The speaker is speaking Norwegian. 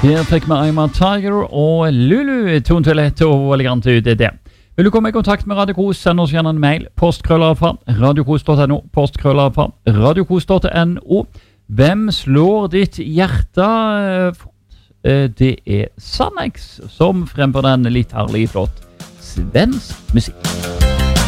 Her fikk vi I'm a Tiger og Lulu, tontilett og elegant ut det. Vil du komme i kontakt med Radio Kos, send oss gjerne en mail, postkrøllerfra, radiokos.no, postkrøllerfra, radiokos.no. Hvem slår ditt hjerte fort? Det Sannex som fremfor den litt herlig flott svensk musikk.